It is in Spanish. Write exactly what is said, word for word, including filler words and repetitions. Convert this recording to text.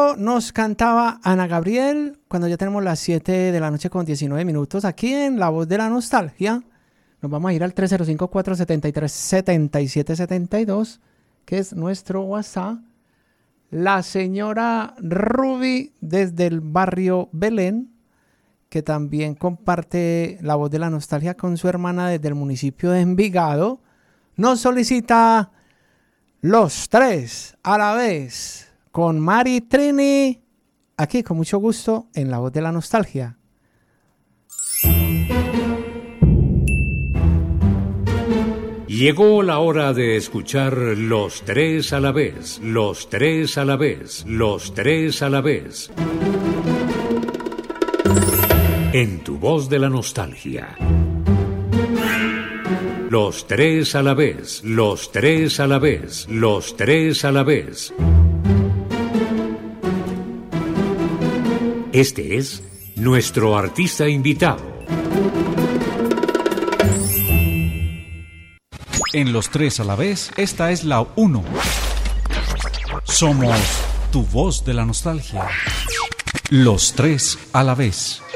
Esto nos cantaba Ana Gabriel cuando ya tenemos las siete de la noche con diecinueve minutos aquí en La Voz de la Nostalgia. Nos vamos a ir al tres cero cinco, cuatro siete tres, siete siete siete dos, que es nuestro WhatsApp. La señora Ruby desde el barrio Belén, que también comparte La Voz de la Nostalgia con su hermana desde el municipio de Envigado, nos solicita Los Tres a la Vez con Mari Trini, aquí con mucho gusto en La Voz de la Nostalgia. Llegó la hora de escuchar Los Tres a la Vez, Los Tres a la Vez, Los Tres a la Vez. En tu Voz de la Nostalgia. Los Tres a la Vez, Los Tres a la Vez, Los Tres a la Vez. Este es nuestro artista invitado. En Los Tres a la Vez, esta es la uno. Somos tu Voz de la Nostalgia. Los Tres a la Vez.